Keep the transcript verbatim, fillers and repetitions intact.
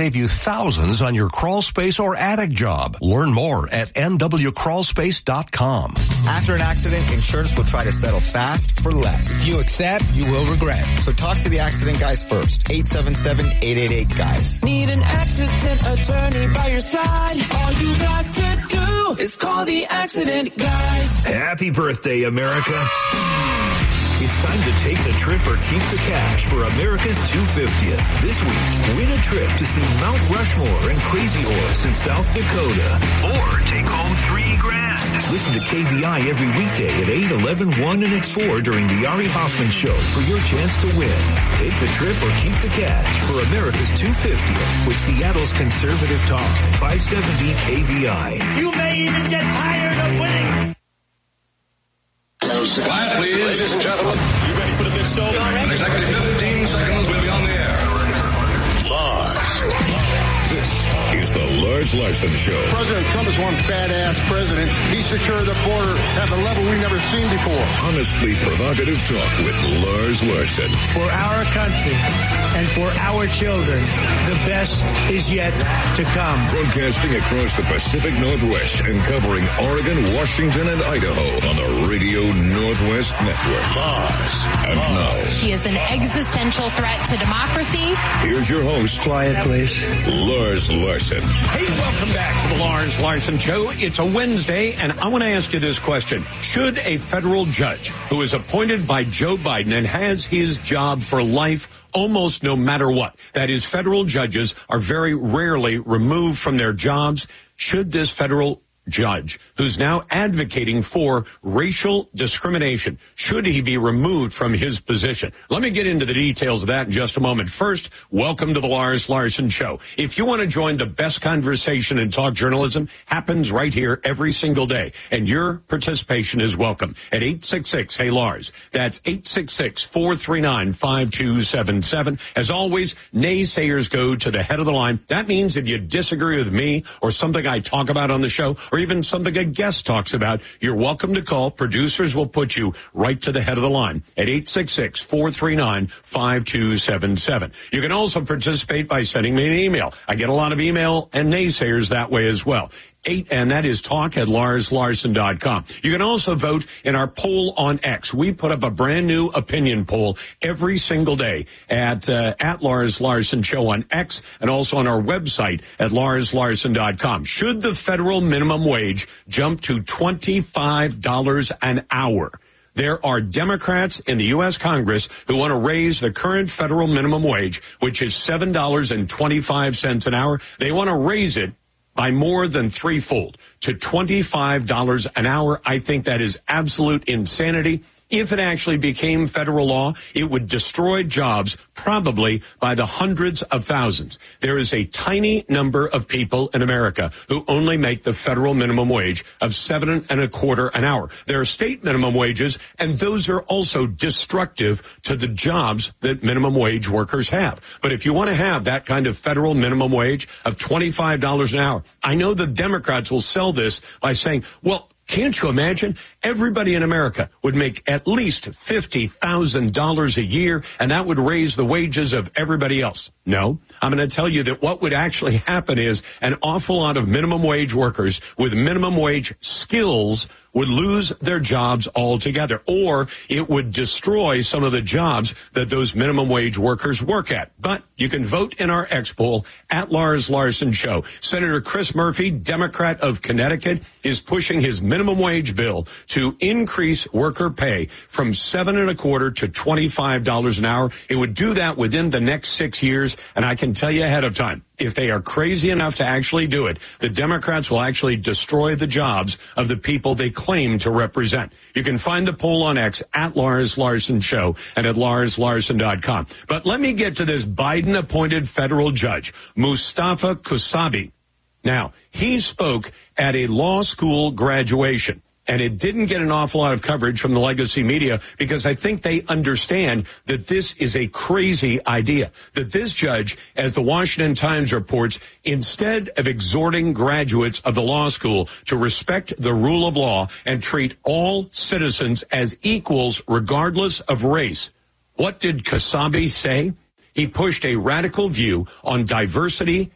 save you thousands on your crawl space or attic job. Learn more at N W crawl space dot com. After an accident, insurance will try to settle fast for less. If you accept, you will regret. So talk to the accident guys first. eight seven seven, eight eight eight, guys. Need an accident attorney by your side? All you got to do is call the accident guys. Happy birthday, America. It's time to take the trip or keep the cash for America's two hundred fiftieth. This week, win a trip to see Mount Rushmore and Crazy Horse in South Dakota. Or take home three grand. Listen to K V I every weekday at eight, eleven, one, and at four during the Ari Hoffman Show for your chance to win. Take the trip or keep the cash for America's two hundred fiftieth with Seattle's conservative talk, five seventy K V I. You may even get tired of winning. Quiet, please. Ladies and gentlemen. You ready for the big show? In exactly fifteen seconds, we'll be on the air. Lars. This is the Lars Larson Show. President Trump is one badass president. He secured the border at the level we've never seen before. Honestly provocative talk with Lars Larson. For our country and for our children, the best is yet to come. Broadcasting across the Pacific Northwest and covering Oregon, Washington, and Idaho on the Radio Northwest Network. Lars. And now. He is an existential threat to democracy. Here's your host. Quiet, please. Lars Larson. Hey, welcome back to the Lars Larson Show. It's a Wednesday, and I want to ask you this question. Should a federal judge who is appointed by Joe Biden and has his job for life almost no matter what, that is, federal judges are very rarely removed from their jobs, should this federal judge, who's now advocating for racial discrimination, should he be removed from his position? Let me get into the details of that in just a moment. First, welcome to the Lars Larson Show. If you want to join the best conversation in talk journalism, happens right here every single day, and your participation is welcome at eight six six, hey Lars. That's eight six six, four three nine, five two seven seven. As always, naysayers go to the head of the line. That means if you disagree with me or something I talk about on the show, or even something a guest talks about, you're welcome to call. Producers will put you right to the head of the line at eight six six, four three nine, five two seven seven. You can also participate by sending me an email. I get a lot of email and naysayers that way as well. Eight, and that is talk at lars larson dot com. You can also vote in our poll on X. We put up a brand new opinion poll every single day at uh, at Lars Larson Show on X and also on our website at lars larson dot com. Should the federal minimum wage jump to twenty-five dollars an hour? There are Democrats in the U S Congress who want to raise the current federal minimum wage, which is seven dollars and twenty-five cents an hour. They want to raise it by more than threefold to twenty-five dollars an hour. I think that is absolute insanity. If it actually became federal law, it would destroy jobs probably by the hundreds of thousands. There is a tiny number of people in America who only make the federal minimum wage of seven and a quarter an hour. There are state minimum wages, and those are also destructive to the jobs that minimum wage workers have. But if you want to have that kind of federal minimum wage of twenty-five dollars an hour, I know the Democrats will sell this by saying, well, can't you imagine? Everybody in America would make at least fifty thousand dollars a year, and that would raise the wages of everybody else. No, I'm going to tell you that what would actually happen is an awful lot of minimum wage workers with minimum wage skills would lose their jobs altogether, or it would destroy some of the jobs that those minimum wage workers work at. But you can vote in our X poll at Lars Larson Show. Senator Chris Murphy, Democrat of Connecticut, is pushing his minimum wage bill to increase worker pay from seven and a quarter to twenty-five dollars an hour. It would do that within the next six years, and I can tell you ahead of time, if they are crazy enough to actually do it, the Democrats will actually destroy the jobs of the people they claim to represent. You can find the poll on X at Lars Larson Show and at lars larson dot com. But let me get to this Biden-appointed federal judge, Mustafa Kusabi. Now, he spoke at a law school graduation, and it didn't get an awful lot of coverage from the legacy media because I think they understand that this is a crazy idea. That this judge, as the Washington Times reports, instead of exhorting graduates of the law school to respect the rule of law and treat all citizens as equals regardless of race, what did Kusabi say? He pushed a radical view on diversity